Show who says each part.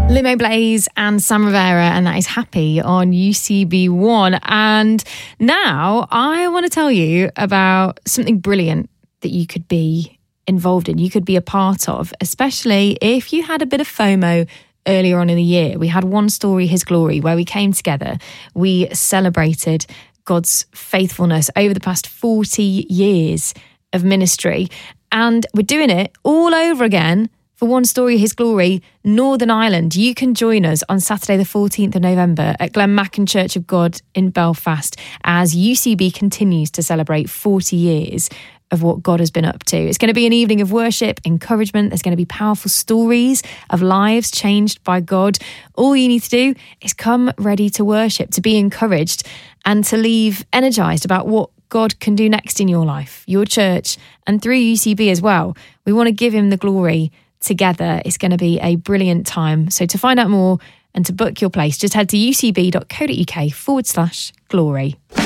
Speaker 1: Limo Blaze and Sam Rivera, and that is Happy on UCB1. And now I want to tell you about something brilliant that you could be involved in, you could be a part of, especially if you had a bit of FOMO earlier on in the year. We had One Story, His Glory, where we came together, we celebrated God's faithfulness over the past 40 years of ministry, and we're doing it all over again for One Story, His Glory, Northern Ireland. You can join us on Saturday the 14th of November at Glenmachan Church of God in Belfast as UCB continues to celebrate 40 years of what God has been up to. It's going to be an evening of worship, encouragement. There's going to be powerful stories of lives changed by God. All you need to do is come ready to worship, to be encouraged, and to leave energized about what God can do next in your life, your church, and through UCB as well. We want to give him the glory together. It's going to be a brilliant time. So to find out more and to book your place, just head to ucb.co.uk/glory.